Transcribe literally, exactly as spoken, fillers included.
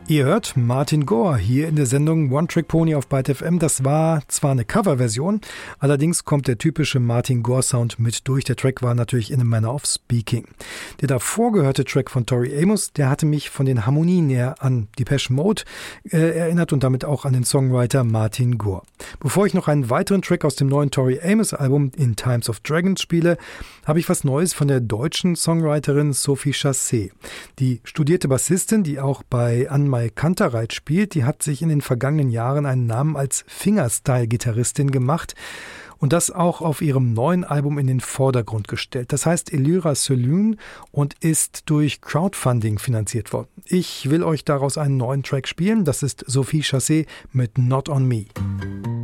Ihr hört Martin Gore hier in der Sendung One Trick Pony auf Byte F M. Das war zwar eine Coverversion, allerdings kommt der typische Martin Gore Sound mit durch. Der Track war natürlich in a Manner of Speaking. Der davor gehörte Track von Tori Amos, der hatte mich von den Harmonien her an Depeche Mode äh, erinnert und damit auch an den Songwriter Martin Gore. Bevor ich noch einen weiteren Track aus dem neuen Tori Amos Album In Times of Dragons spiele, habe ich was Neues von der deutschen Songwriterin Sophie Chassé. Die studierte Bassistin, die auch bei Anmai Kantereit spielt, die hat sich in den vergangenen Jahren einen Namen als Fingerstyle-Gitarristin gemacht und das auch auf ihrem neuen Album in den Vordergrund gestellt. Das heißt Elyra Saloon und ist durch Crowdfunding finanziert worden. Ich will euch daraus einen neuen Track spielen. Das ist Sophie Chassé mit Not On Me.